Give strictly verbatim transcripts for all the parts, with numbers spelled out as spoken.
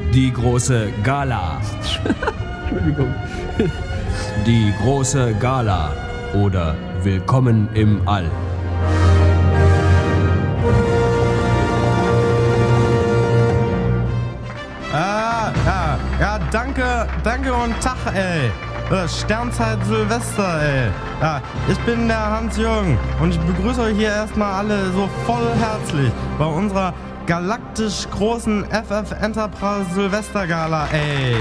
Die große Gala. Entschuldigung. Die große Gala oder Willkommen im All. Ah, ja, ja, danke, danke und Tag, ey. Äh, Sternzeit Silvester, ey. Ja, ich bin der Hans-Jürgen und ich begrüße euch hier erstmal alle so voll herzlich bei unserer galaktisch großen F F Enterprise Silvester Gala, ey.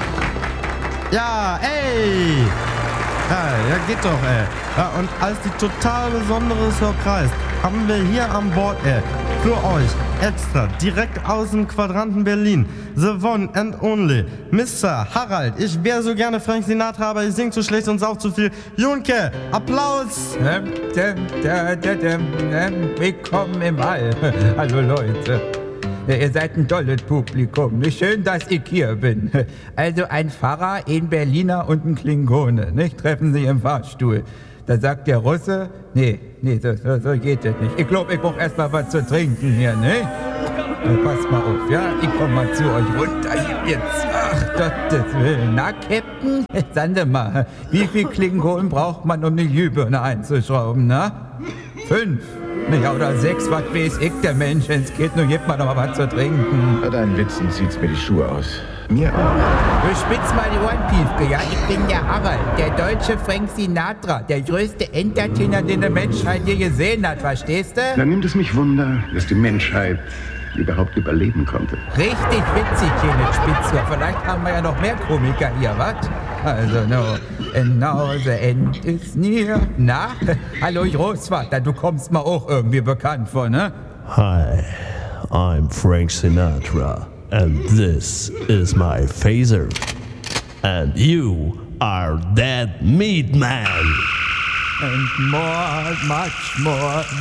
Ja, ey. Ja, ja, geht doch, ey. Ja, und als die total besondere Surprise haben wir hier an Bord, ey, für euch extra direkt aus dem Quadranten Berlin, the one and only Mister Harald. Ich wäre so gerne Frank Sinatra, aber ich sing zu schlecht und sauf zu viel. Junke, Applaus! Ähm, ähm, ähm, ähm, ähm, Willkommen im All. Hallo Leute. Ja, ihr seid ein tolles Publikum. Schön, dass ich hier bin. Also ein Pfarrer, ein Berliner und ein Klingone. Nicht? Treffen sich im Fahrstuhl. Da sagt der Russe, nee, nee, so, so, so geht das nicht. Ich glaube, ich brauche erst mal was zu trinken hier, ne? Na, passt mal auf, ja? Ich komm mal zu euch runter hier jetzt. Ach, Gottes Willen. Na, Captain, sagen Sie mal, wie viel Klingonen braucht man, um eine Glühbirne einzuschrauben, na? Fünf? Ja, oder sechs, was weiß ich, der Mensch. Es geht nur, gibt man doch mal was zu trinken. Bei deinen Witzen zieht's mir die Schuhe aus. Mir auch. Du spitz mal die Ohren, Piefke, ja? Ich bin der Harald, der deutsche Frank Sinatra, der größte Entertainer, den die Menschheit je gesehen hat, verstehst du? Dann nimmt es mich Wunder, dass die Menschheit überhaupt überleben konnte. Richtig witzig hier mit Spitzohr. Vielleicht haben wir ja noch mehr Komiker hier, was? Also, no, and now the end is near. Na, hallo Großvater, du kommst mir auch irgendwie bekannt vor, ne? Hi, I'm Frank Sinatra, and this is my phaser. And you are that meat man. And more, much more